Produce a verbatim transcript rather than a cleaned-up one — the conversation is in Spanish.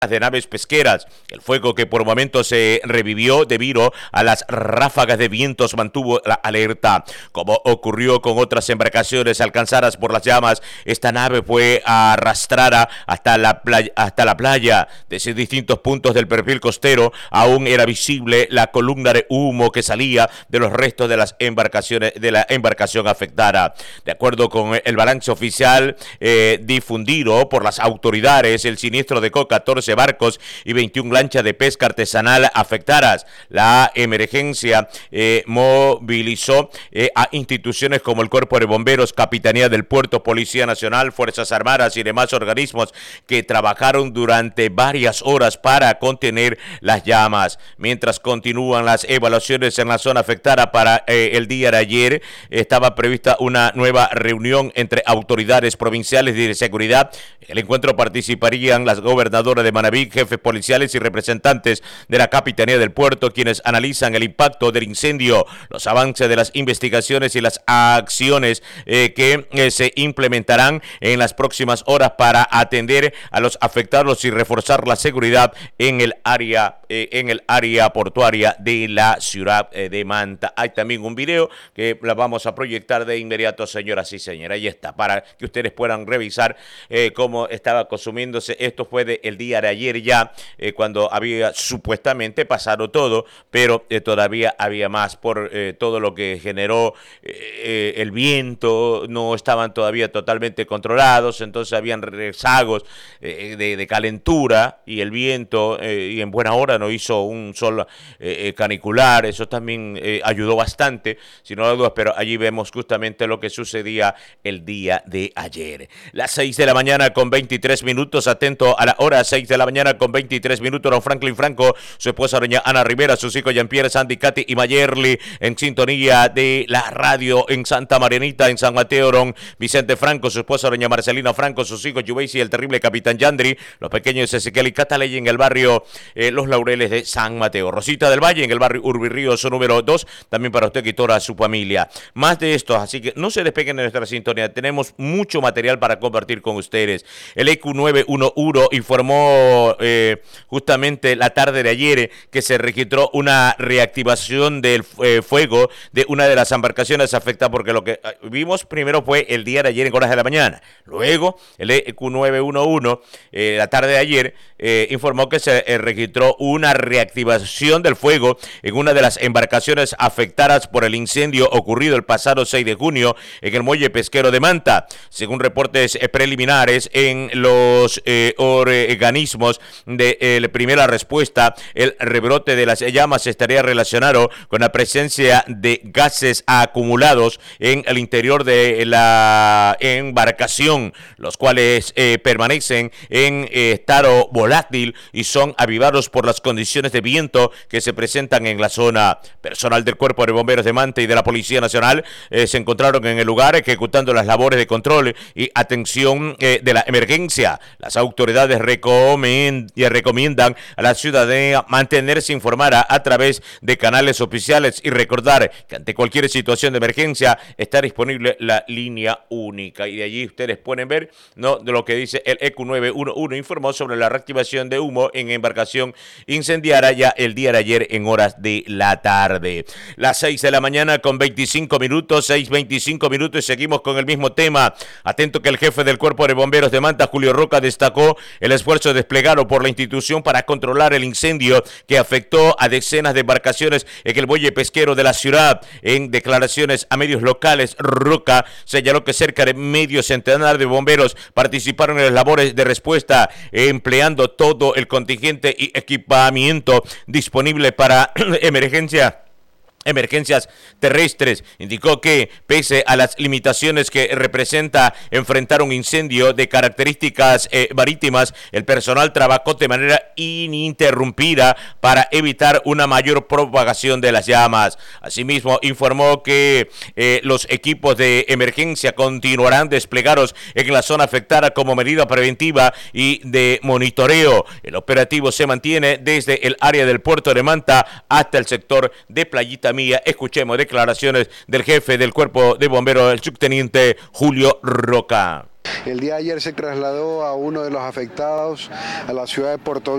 de naves pesqueras. El fuego, que por momentos se revivió debido a las ráfagas de vientos, mantuvo la alerta. Como ocurrió con otras embarcaciones alcanzadas por las llamas, esta nave fue arrastrada hasta la playa, hasta la playa. Desde distintos puntos del perfil costero aún era visible la columna de humo que salía de los restos de las embarcaciones de la embarcación afectada. De acuerdo con el balance oficial eh, difundido por las autoridades, el siniestro dejó catorce barcos y veintiuna lanchas de pesca artesanal afectadas. La emergencia eh, movilizó eh, a instituciones como el Cuerpo de Bomberos, Capitanía del Puerto, Policía Nacional, Fuerzas Armadas y demás organismos que trabajaron durante varias horas para contener las llamas. Mientras continúan las evaluaciones en la zona afectada, para eh, el día de ayer estaba prevista una nueva reunión entre autoridades provinciales y de seguridad. En el encuentro participarían las gobernadoras de Manabí, jefes policiales y representantes de la Capitanía del Puerto, quienes analizan el impacto del incendio, los avances de las investigaciones y las acciones eh, que eh, se implementarán en las próximas horas para atender a los afectados y reforzar la seguridad en el área eh, en el área portuaria de la ciudad eh, de Manta. Hay también un video que la vamos a proyectar de inmediato, señoras y señores. Ahí está, para que ustedes puedan revisar eh, cómo estaba consumiéndose. Esto fue de el día de ayer ya, eh, cuando había supuestamente pasado todo, pero eh, todavía había más por eh, todo lo que generó eh, el viento. No estaban todavía totalmente controlados, entonces habían rezagos eh, de, de calentura, y el viento eh, y en buena hora no hizo un sol eh, canicular. Eso también eh, ayudó bastante, si no lo dudas, pero allí vemos justamente lo que sucedía el día de ayer. Las seis de la mañana con veintitrés minutos, atento a la hora, seis de la mañana con veintitrés minutos. Don Franklin Franco, su esposa doña Ana Rivera, sus hijos Jean-Pierre, Sandy, Katy y Mayerly, en sintonía de la radio en Santa Marianita, en San Mateo. Don Vicente Franco, su esposa doña Marcelina Franco, sus hijos Yubeisi y el terrible Capitán Yandri, los pequeños Ezequiel y Cataley en el barrio eh, Los Laureles de San Mateo. Rosita del Valle en el barrio Urbirrío, su número dos, también para usted y toda su familia. Más de esto, así que no se despeguen de nuestra sintonía, tenemos mucho material para compartir con ustedes. El E Q nueve uno uno informó eh, justamente la tarde de ayer que se registró una reactivación del eh, fuego de una de las embarcaciones afectadas, porque lo que vimos primero fue el día de ayer en horas de la mañana. Luego el E Q nueve uno uno eh, la tarde de ayer eh, informó que se eh, registró una reactivación del fuego en una de las embarcaciones afectadas por el incendio ocurrido el pasado seis de junio en el muelle pesquero de Manta. Según reportes eh, preliminares en los eh, organismos de eh, primera respuesta, el rebrote de las llamas estaría relacionado con la presencia de gases acumulados en el interior de la embarcación, los cuales eh, permanecen en eh, estado volátil y son avivados por las condiciones de viento que se presentan en la zona. Personal del Cuerpo de Bomberos de Manta y de la Policía Nacional eh, se encontraron en el lugar ejecutando las labores de control y atención eh, de la emergencia. Las autoridades recomend recomiendan a la ciudadanía mantenerse informada a través de canales oficiales y recordar que ante cualquier situación de emergencia está disponible la línea única. Y de allí ustedes pueden ver, ¿no?, de lo que dice el E Q nueve uno uno, informó sobre la reactivación de humo en embarcación incendiaria ya el día de ayer en horas de la tarde. Las seis de la mañana con veinticinco minutos, seis veinticinco minutos, y seguimos con el mismo tema. Atento que el jefe del Cuerpo de Bomberos de Manta, Julio Roca, destacó el esfuerzo desplegado por la institución para controlar el incendio que afectó a decenas de embarcaciones en el muelle pesquero de la ciudad. En declaraciones a medios locales, Roca señaló que cerca de medio centenar de bomberos participaron en las labores de respuesta, empleando todo el contingente y equipamiento disponible para emergencia emergencias terrestres. Indicó que pese a las limitaciones que representa enfrentar un incendio de características eh, marítimas, el personal trabajó de manera ininterrumpida para evitar una mayor propagación de las llamas. Asimismo, informó que eh, los equipos de emergencia continuarán desplegados en la zona afectada como medida preventiva y de monitoreo. El operativo se mantiene desde el área del puerto de Manta hasta el sector de Playita Mía. Escuchemos declaraciones del jefe del Cuerpo de Bomberos, el subteniente Julio Roca. El día de ayer se trasladó a uno de los afectados a la ciudad de Puerto